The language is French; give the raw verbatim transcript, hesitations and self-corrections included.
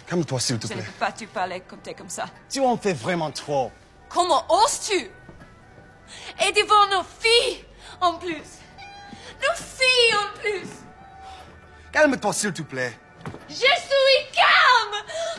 Calme-toi, s'il te Je plaît. ne peux pas te parler comme t'es comme ça. Tu en fais vraiment trop. Comment oses-tu? Et devant nos filles, en plus. Nos filles, en plus. Calme-toi, s'il te plaît. Je suis